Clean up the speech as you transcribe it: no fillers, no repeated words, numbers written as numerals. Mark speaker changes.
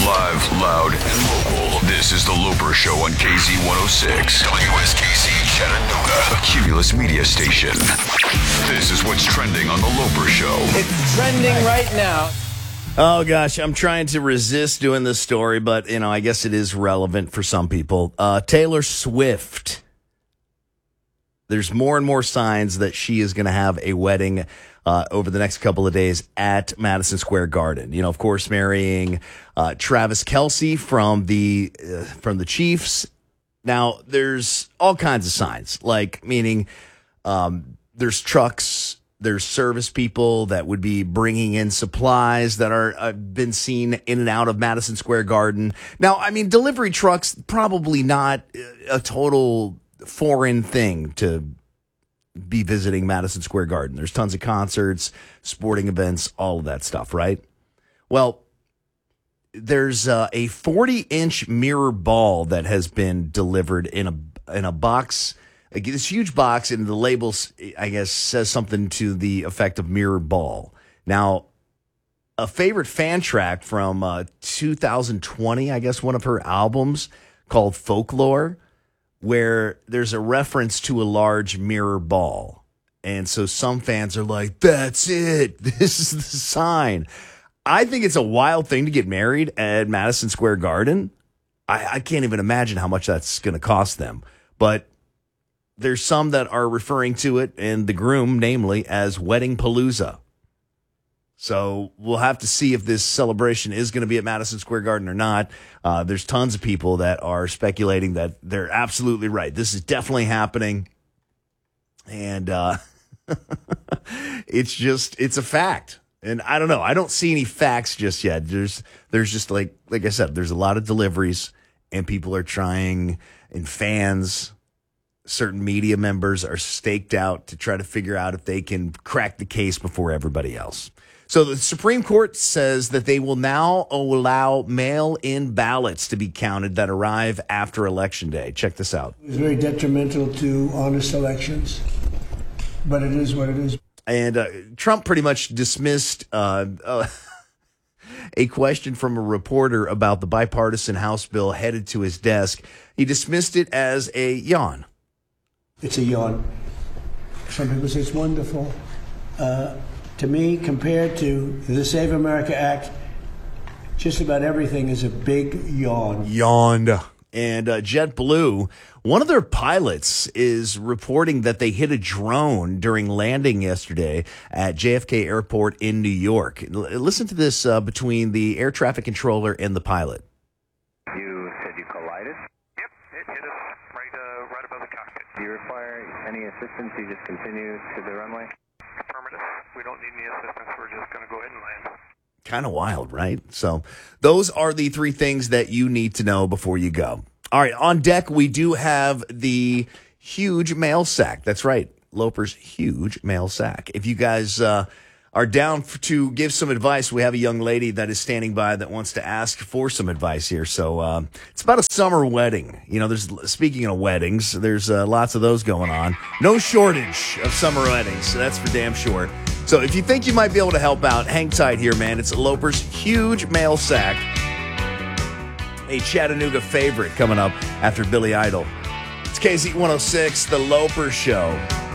Speaker 1: Live, loud, and local. This is The Loper Show on KZ106. WSKC Chattanooga. A Cumulus media station. This is what's trending on The Loper Show.
Speaker 2: It's trending right now.
Speaker 3: Oh, gosh, I'm trying to resist doing this story, but, I guess it is relevant for some people. Taylor Swift. There's more and more signs that she is going to have a wedding over the next couple of days at Madison Square Garden. Of course, marrying Travis Kelce from the Chiefs. Now, there's all kinds of signs, meaning there's trucks, there's service people that would be bringing in supplies that are been seen in and out of Madison Square Garden. Now, delivery trucks, probably not a total foreign thing to be visiting Madison Square Garden. There's tons of concerts, sporting events, all of that stuff, right? Well, there's a 40-inch mirror ball that has been delivered in a box, this huge box, and the label, I guess, says something to the effect of mirror ball. Now, a favorite fan track from 2020, I guess one of her albums, called Folklore, where there's a reference to a large mirror ball. And so some fans are like, that's it. This is the sign. I think it's a wild thing to get married at Madison Square Garden. I can't even imagine how much that's going to cost them. But there's some that are referring to it, and the groom, namely, as Wedding Palooza. So we'll have to see if this celebration is going to be at Madison Square Garden or not. There's tons of people that are speculating that they're absolutely right. This is definitely happening. And it's a fact. And I don't know. I don't see any facts just yet. There's just like I said, there's a lot of deliveries, and people are trying, and fans, certain media members are staked out to try to figure out if they can crack the case before everybody else. So the Supreme Court says that they will now allow mail-in ballots to be counted that arrive after Election Day. Check this out.
Speaker 4: It's very detrimental to honest elections, but it is what it is.
Speaker 3: And Trump pretty much dismissed a question from a reporter about the bipartisan House bill headed to his desk. He dismissed it as a yawn.
Speaker 4: It's a yawn. Some people say it's wonderful. To me, compared to the Save America Act, just about everything is a big yawn.
Speaker 3: Yawned. And JetBlue, one of their pilots is reporting that they hit a drone during landing yesterday at JFK Airport in New York. Listen to this between the air traffic controller and the pilot.
Speaker 5: You said you collided?
Speaker 6: Yep, it hit us right above the cockpit.
Speaker 5: Do you require any assistance? You just continue to the runway?
Speaker 6: Affirmative. We don't need any assistance. We're just going to go ahead and land.
Speaker 3: Kind of wild, right? So those are the three things that you need to know before you go. All right, on deck, we do have the huge mail sack. That's right, Loper's huge mail sack. If you guys are down to give some advice, we have a young lady that is standing by that wants to ask for some advice here. So it's about a summer wedding. Speaking of weddings, there's lots of those going on. No shortage of summer weddings, so that's for damn sure. So if you think you might be able to help out, hang tight here, man. It's Loper's huge mail sack. A Chattanooga favorite coming up after Billy Idol. It's KZ106, The Loper Show.